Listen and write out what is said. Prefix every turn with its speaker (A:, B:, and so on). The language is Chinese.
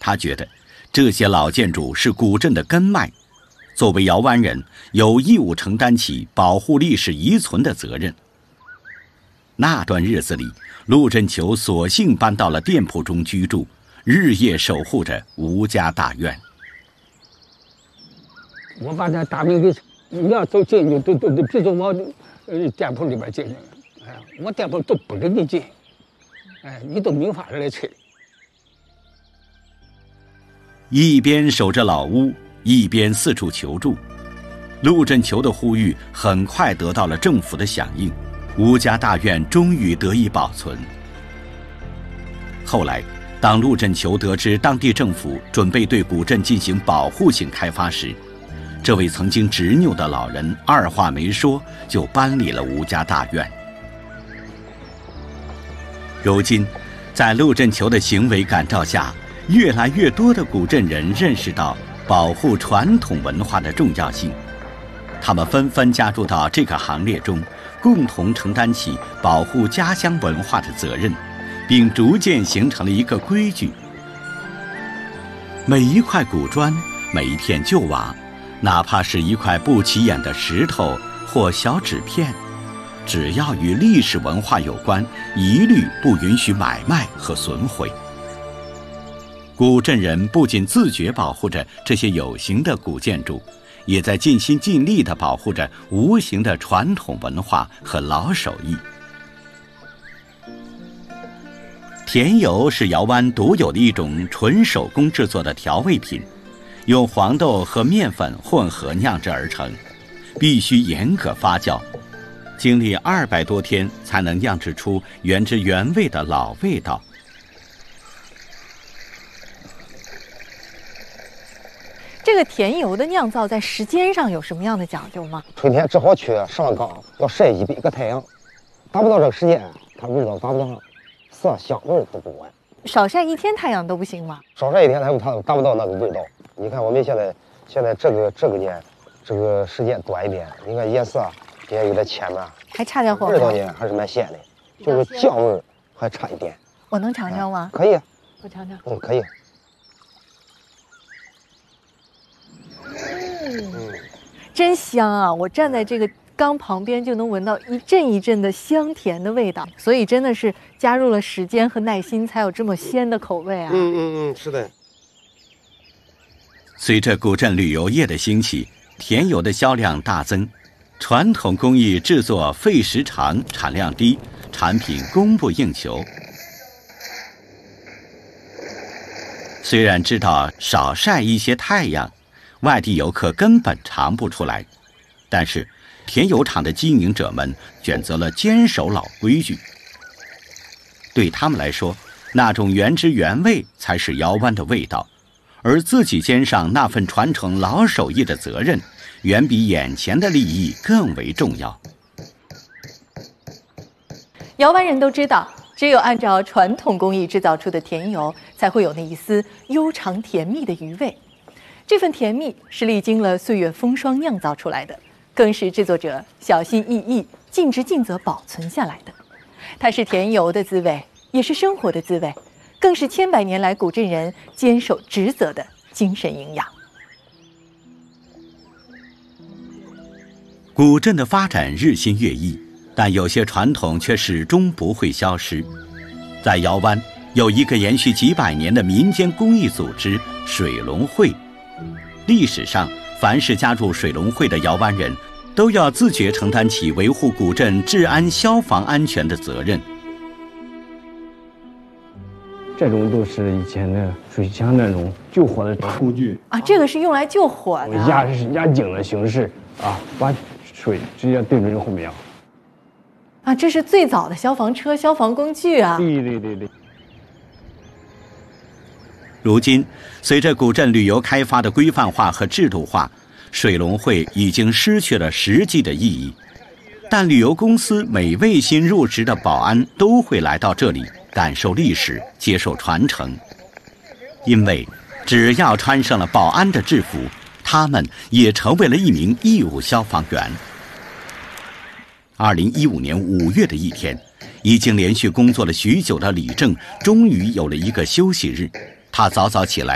A: 他觉得这些老建筑是古镇的根脉，作为姚湾人，有义务承担起保护历史遗存的责任。那段日子里，陆振球索性搬到了店铺中居住，日夜守护着吴家大院。
B: 我把那大门给，你要走进去都别走往店铺里边进去了。哎，我店铺都不给你进，哎，你都没法来催。
A: 一边守着老屋，一边四处求助。陆振球的呼吁很快得到了政府的响应，吴家大院终于得以保存。后来，当陆振球得知当地政府准备对古镇进行保护性开发时，这位曾经执拗的老人二话没说就搬离了吴家大院。如今，在陆振球的行为感召下，越来越多的古镇人认识到保护传统文化的重要性，他们纷纷加入到这个行列中，共同承担起保护家乡文化的责任，并逐渐形成了一个规矩：每一块古砖，每一片旧瓦，哪怕是一块不起眼的石头或小纸片，只要与历史文化有关，一律不允许买卖和损毁。古镇人不仅自觉保护着这些有形的古建筑，也在尽心尽力地保护着无形的传统文化和老手艺。甜油是姚湾独有的一种纯手工制作的调味品，用黄豆和面粉混合酿制而成，必须严格发酵，经历200多天才能酿制出原汁原味的老味道。
C: 这个甜油的酿造在时间上有什么样的讲究吗？
B: 春天只好去上缸，要晒100个太阳，达不到这个时间，它味道达不到，色香味都不完。
C: 少晒1天太阳都不行吗？
B: 少晒1天，它达不到那个味道。你看我们现在这个年，这个时间短一点，你看颜色也有点浅了，
C: 还差点火候。
B: 味道呢还是蛮鲜的，就是酱味还差一点。
C: 我能尝尝吗？
B: 可以，
C: 我尝尝。
B: 可以。
C: 真香啊！我站在这个缸旁边就能闻到一阵一阵的香甜的味道，所以真的是加入了时间和耐心，才有这么鲜的口味啊！
B: 是的。
A: 随着古镇旅游业的兴起，甜油的销量大增，传统工艺制作费时长、产量低，产品供不应求。虽然知道少晒一些太阳，外地游客根本尝不出来，但是甜油厂的经营者们选择了坚守老规矩。对他们来说，那种原汁原味才是姚湾的味道，而自己肩上那份传承老手艺的责任，远比眼前的利益更为重要。
C: 姚湾人都知道，只有按照传统工艺制造出的甜油，才会有那一丝悠长甜蜜的余味。这份甜蜜是历经了岁月风霜酿造出来的，更是制作者小心翼翼、尽职尽责保存下来的。它是甜油的滋味，也是生活的滋味，更是千百年来古镇人坚守职责的精神营养。
A: 古镇的发展日新月异，但有些传统却始终不会消失。在姚湾有一个延续几百年的民间公益组织——水龙会。历史上，凡是加入水龙会的姚湾人，都要自觉承担起维护古镇治安、消防安全的责任。
D: 这种都是以前的水枪那种救火的工具
C: 啊，这个是用来救火的，
D: 压井的形式啊，把水直接对准后面
C: 啊，这是最早的消防车、消防工具啊。
D: 对。
A: 如今，随着古镇旅游开发的规范化和制度化，水龙会已经失去了实际的意义。但旅游公司每位新入职的保安都会来到这里，感受历史，接受传承。因为只要穿上了保安的制服，他们也成为了一名义务消防员。2015年5月的一天，已经连续工作了许久的李正终于有了一个休息日。他早早起来